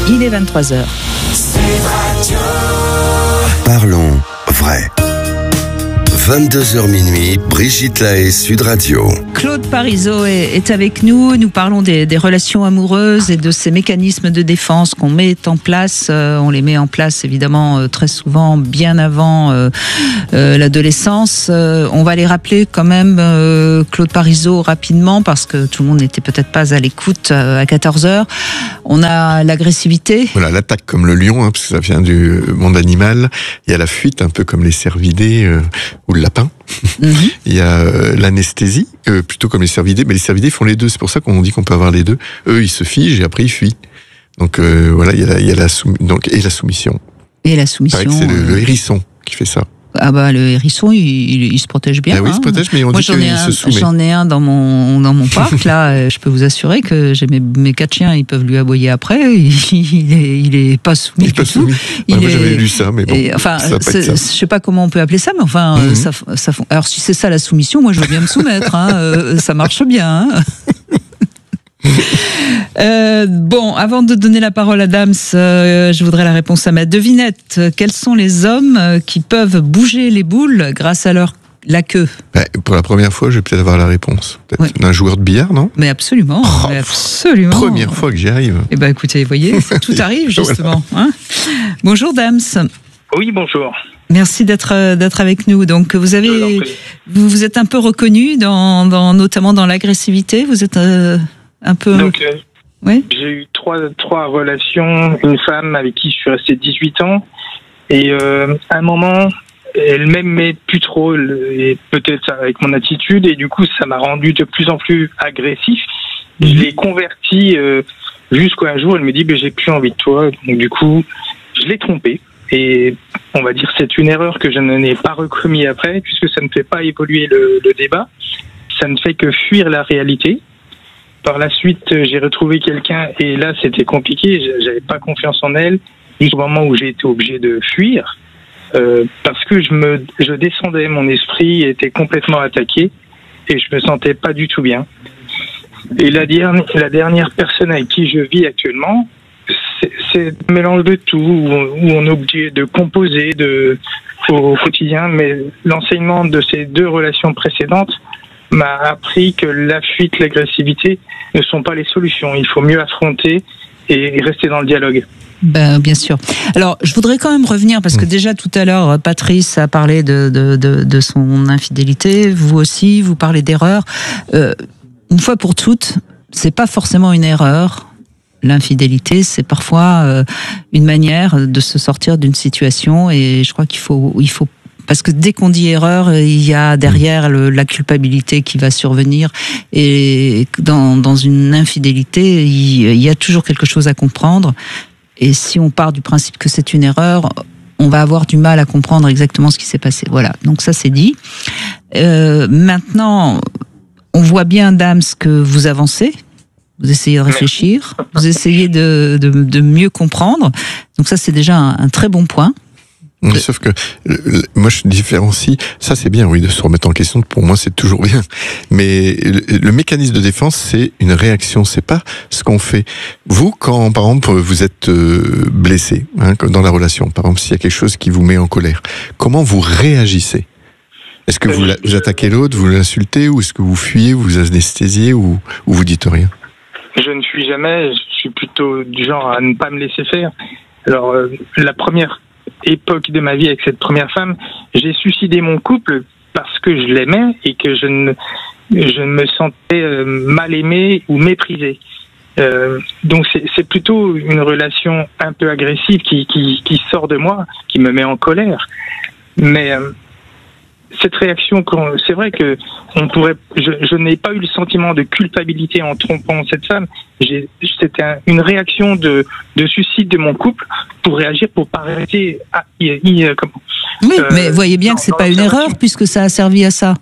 Il est 23h. Parlons vrai. 22h minuit, Brigitte Lahaie, Sud Radio. Claude Parisot est avec nous. Nous parlons des relations amoureuses et de ces mécanismes de défense qu'on met en place. On les met en place évidemment très souvent bien avant l'adolescence. On va les rappeler quand même, Claude Parisot, rapidement, parce que tout le monde n'était peut-être pas à l'écoute à 14h. On a l'agressivité. Voilà, l'attaque comme le lion, parce que ça vient du monde animal. Il y a la fuite, un peu comme les cervidés ou le lapin. Mm-hmm. Il y a l'anesthésie, plutôt comme les cervidés. Mais les cervidés font les deux. C'est pour ça qu'on dit qu'on peut avoir les deux. Eux, ils se figent et après ils fuient. Donc voilà, il y a la soumission. Et la soumission. Il paraît que c'est le hérisson qui fait ça. Ah bah le hérisson il se protège bien. Ah oui, il se protège, mais on dit qu'il se soumet. J'en ai un dans mon parc là. Je peux vous assurer que j'ai mes 4 chiens, ils peuvent lui aboyer après. Il est pas soumis. Il est pas soumis. Moi j'avais lu ça, mais bon. Enfin, je sais pas comment on peut appeler ça, mais enfin ça. Alors si c'est ça la soumission, moi je veux bien me soumettre. Ça marche bien. Bon, avant de donner la parole à Dams, je voudrais la réponse à ma devinette. Quels sont les hommes qui peuvent bouger les boules grâce à la queue? Pour la première fois, je vais peut-être avoir la réponse. Peut-être un joueur de billard, non? Mais absolument, absolument. Première fois que j'y arrive. Eh ben, écoutez, vous voyez, tout arrive justement. Voilà. Bonjour Dams. Oui, bonjour. Merci d'être avec nous. Donc vous êtes un peu reconnu notamment dans l'agressivité. Vous êtes un peu. Donc, oui. J'ai eu trois relations, une femme avec qui je suis resté 18 ans, et à un moment, elle m'aimait plus trop, et peut-être avec mon attitude, et du coup, ça m'a rendu de plus en plus agressif. Je l'ai converti jusqu'à un jour, elle me dit, j'ai plus envie de toi, donc du coup, je l'ai trompée. Et on va dire c'est une erreur que je n'ai pas recommis après, puisque ça ne fait pas évoluer le débat, ça ne fait que fuir la réalité. Par la suite, j'ai retrouvé quelqu'un et là, c'était compliqué. J'avais pas confiance en elle jusqu'au moment où j'ai été obligé de fuir parce que je descendais, mon esprit était complètement attaqué et je me sentais pas du tout bien. Et la dernière personne avec qui je vis actuellement, c'est un mélange de tout où on est obligé de composer au quotidien. Mais l'enseignement de ces 2 relations précédentes m'a appris que la fuite, l'agressivité ne sont pas les solutions. Il faut mieux affronter et rester dans le dialogue. Bien sûr. Alors, je voudrais quand même revenir, parce que déjà tout à l'heure, Patrice a parlé de son infidélité. Vous aussi, vous parlez d'erreur. Une fois pour toutes, c'est pas forcément une erreur. L'infidélité, c'est parfois une manière de se sortir d'une situation, et je crois qu'il faut parce que dès qu'on dit erreur, il y a derrière la culpabilité qui va survenir. Et dans une infidélité, il y a toujours quelque chose à comprendre. Et si on part du principe que c'est une erreur, on va avoir du mal à comprendre exactement ce qui s'est passé. Voilà, donc ça c'est dit. Maintenant, on voit bien, Dams, que vous avancez. Vous essayez de réfléchir. Vous essayez de mieux comprendre. Donc ça, c'est déjà un très bon point. Oui, sauf que moi je différencie, ça c'est bien, oui, de se remettre en question, pour moi c'est toujours bien, mais le mécanisme de défense c'est une réaction, c'est pas ce qu'on fait. Vous, quand par exemple vous êtes blessé, dans la relation, par exemple s'il y a quelque chose qui vous met en colère, comment vous réagissez? Est-ce que vous attaquez l'autre, vous l'insultez, ou est-ce que vous fuyez, vous anesthésiez, ou vous dites rien? Je ne fuis jamais, je suis plutôt du genre à ne pas me laisser faire. Alors la première époque de ma vie avec cette première femme, j'ai suicidé mon couple parce que je l'aimais et que je me sentais mal aimé ou méprisé. Donc c'est plutôt une relation un peu agressive qui sort de moi, qui me met en colère. Mais cette réaction, c'est vrai que je n'ai pas eu le sentiment de culpabilité en trompant cette femme. C'était une réaction de suicide de mon couple pour réagir, pour pas rester. Oui, mais voyez bien que c'est pas une erreur puisque ça a servi à ça.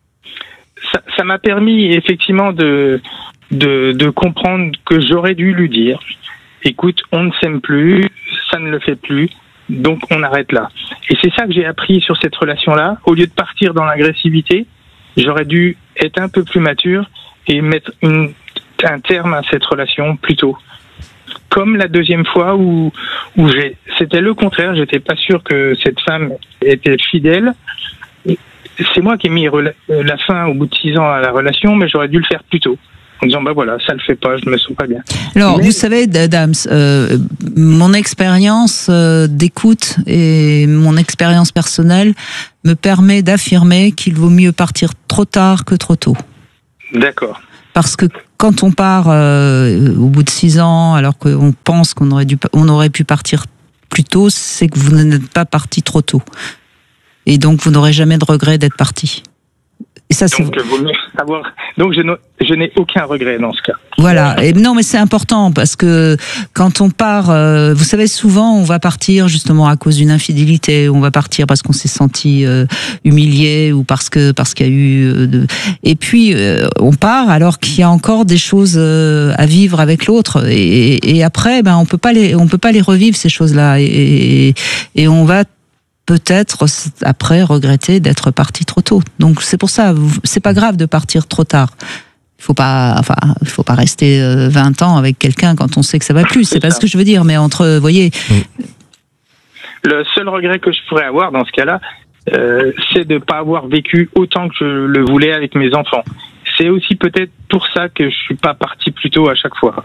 Ça m'a permis effectivement de comprendre que j'aurais dû lui dire, écoute, on ne s'aime plus, ça ne le fait plus. Donc on arrête là. Et c'est ça que j'ai appris sur cette relation-là. Au lieu de partir dans l'agressivité, j'aurais dû être un peu plus mature et mettre un terme à cette relation plus tôt. comme la deuxième fois où c'était le contraire. J'étais pas sûr que cette femme était fidèle. C'est moi qui ai mis la fin au bout de 6 ans à la relation, mais j'aurais dû le faire plus tôt. En disant, voilà, ça le fait pas, je me sens pas bien. Alors, vous savez, Dams, mon expérience d'écoute et mon expérience personnelle me permet d'affirmer qu'il vaut mieux partir trop tard que trop tôt. D'accord. Parce que quand on part au bout de 6 ans, alors qu'on pense qu'on aurait pu partir plus tôt, c'est que vous n'êtes pas parti trop tôt. Et donc, vous n'aurez jamais de regret d'être parti. Et ça, donc je n'ai aucun regret dans ce cas. Voilà. Et non, mais c'est important parce que quand on part, vous savez, souvent on va partir justement à cause d'une infidélité, on va partir parce qu'on s'est senti humilié ou parce qu'il y a eu et puis on part alors qu'il y a encore des choses à vivre avec l'autre et après on peut pas les revivre ces choses-là et on va peut-être après regretter d'être parti trop tôt. Donc c'est pour ça, c'est pas grave de partir trop tard. Il faut pas rester 20 ans avec quelqu'un quand on sait que ça va plus. C'est pas ce que je veux dire, mais vous voyez. Le seul regret que je pourrais avoir dans ce cas-là, c'est de pas avoir vécu autant que je le voulais avec mes enfants. C'est aussi peut-être pour ça que je suis pas parti plus tôt à chaque fois.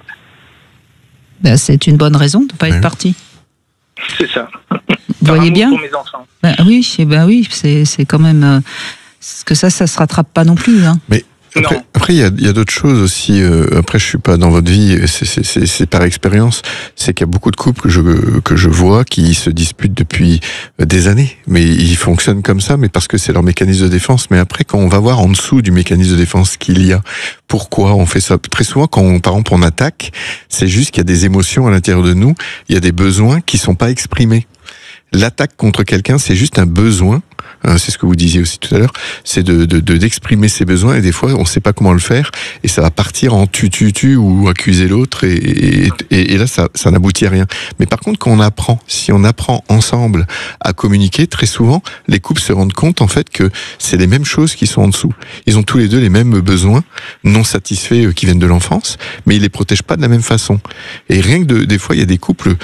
Ben, c'est une bonne raison de pas être parti. C'est ça. Vous voyez bien. Pour mes enfants. Oui, c'est quand même que ça se rattrape pas non plus. Hein. Mais après, il y a d'autres choses aussi. Après, je suis pas dans votre vie. C'est par expérience. C'est qu'il y a beaucoup de couples que je vois qui se disputent depuis des années. Mais ils fonctionnent comme ça, mais parce que c'est leur mécanisme de défense. Mais après, quand on va voir en dessous du mécanisme de défense qu'il y a, pourquoi on fait ça? Très souvent, quand par exemple on attaque, c'est juste qu'il y a des émotions à l'intérieur de nous. Il y a des besoins qui sont pas exprimés. L'attaque contre quelqu'un, c'est juste un besoin. C'est ce que vous disiez aussi tout à l'heure. C'est d'exprimer ses besoins et des fois, on ne sait pas comment le faire et ça va partir en tu ou accuser l'autre et là, ça n'aboutit à rien. Mais par contre, si on apprend ensemble à communiquer, très souvent, les couples se rendent compte en fait que c'est les mêmes choses qui sont en dessous. Ils ont tous les deux les mêmes besoins non satisfaits qui viennent de l'enfance, mais ils les protègent pas de la même façon. Et rien que des fois, il y a des couples,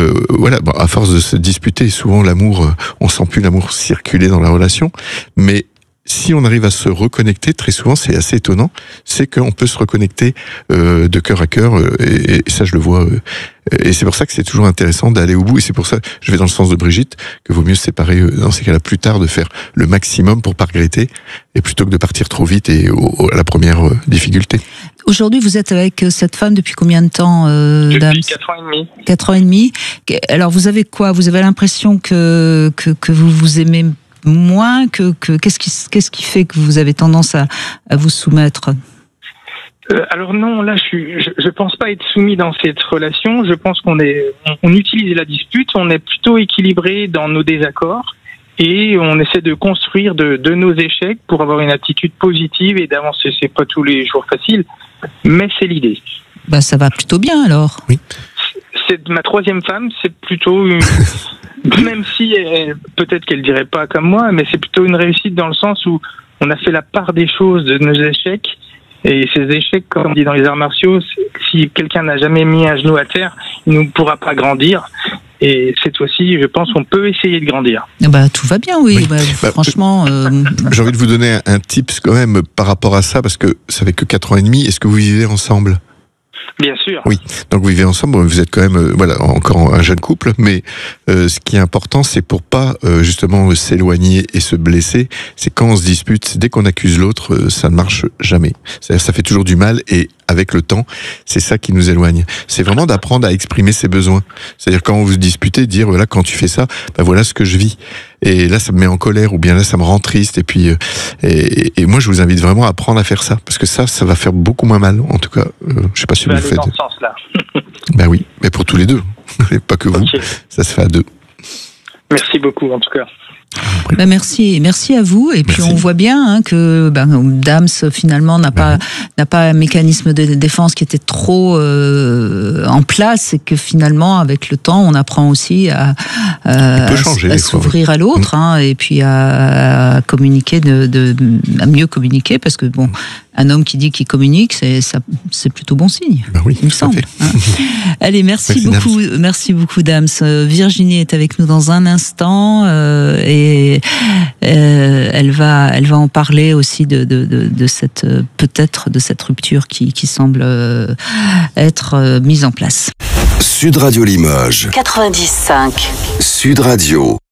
à force de se disputer, souvent l'amour, on sent plus l'amour circuler dans la relation, mais si on arrive à se reconnecter, très souvent, c'est assez étonnant, c'est qu'on peut se reconnecter de cœur à cœur, et ça je le vois, et c'est pour ça que c'est toujours intéressant d'aller au bout, et c'est pour ça, je vais dans le sens de Brigitte, que vaut mieux se séparer dans ces cas-là plus tard, de faire le maximum pour pas regretter, et plutôt que de partir trop vite et à la première difficulté. Aujourd'hui, vous êtes avec cette femme depuis combien de temps, Dams ? Depuis 4 ans et demi. 4 ans et demi. Alors vous avez quoi ? Vous avez l'impression que vous vous aimez moins qu'est-ce qui fait que vous avez tendance à vous soumettre? Alors non, là je pense pas être soumis dans cette relation. Je pense qu'on utilise la dispute, on est plutôt équilibré dans nos désaccords et on essaie de construire de nos échecs pour avoir une attitude positive et d'avancer. C'est pas tous les jours facile, mais c'est l'idée. Bah ça va plutôt bien alors. Oui. C'est ma 3e femme, c'est plutôt même si peut-être qu'elle dirait pas comme moi, mais c'est plutôt une réussite dans le sens où on a fait la part des choses de nos échecs. Et ces échecs, comme on dit dans les arts martiaux, si quelqu'un n'a jamais mis un genou à terre, il ne pourra pas grandir. Et cette fois-ci, je pense qu'on peut essayer de grandir. Bah, tout va bien, oui. Franchement... J'ai envie de vous donner un tips quand même par rapport à ça, parce que ça fait que 4 ans et demi. Est-ce que vous vivez ensemble ? Bien sûr. Oui, donc vous vivez ensemble, vous êtes quand même encore un jeune couple, mais ce qui est important, c'est pour pas justement s'éloigner et se blesser, c'est quand on se dispute, dès qu'on accuse l'autre, ça ne marche jamais. C'est-à-dire ça fait toujours du mal et avec le temps, c'est ça qui nous éloigne. C'est vraiment d'apprendre à exprimer ses besoins. C'est-à-dire quand vous disputez, dire voilà, quand tu fais ça, voilà ce que je vis. Et là, ça me met en colère, ou bien là, ça me rend triste. Et puis, et moi, je vous invite vraiment à apprendre à faire ça, parce que ça va faire beaucoup moins mal. En tout cas, je sais pas si vous le faites. Dans ce sens-là. Ben oui, mais pour tous les deux, pas que vous. Okay. Ça se fait à 2. Merci beaucoup, en tout cas. Ben merci à vous. Et puis on voit bien que Dams finalement n'a pas un mécanisme de défense qui était trop en place, et que finalement avec le temps on apprend aussi à s'ouvrir à l'autre, et puis à communiquer, à mieux communiquer, parce que un homme qui dit qu'il communique, c'est plutôt bon signe. Ben oui, il me semble. Allez, merci beaucoup, Dams. Merci beaucoup, Dams. Virginie est avec nous dans un instant et elle va en parler aussi de cette peut-être de cette rupture qui semble être mise en place. Sud Radio Limoges 95. Sud Radio.